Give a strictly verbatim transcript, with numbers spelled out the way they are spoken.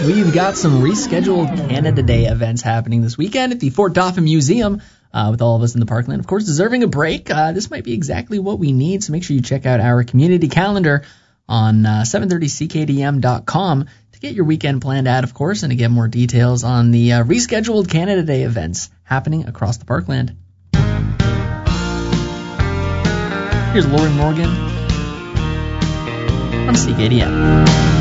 We've got some rescheduled Canada Day events happening this weekend at the Fort Dauphin Museum uh, with all of us in the Parkland. Of course, deserving a break. Uh, this might be exactly what we need, so make sure you check out our community calendar on uh, seven thirty C K D M dot com to get your weekend planned out, of course, and to get more details on the uh, rescheduled Canada Day events happening across the Parkland. Here's Lori Morgan on C K D M.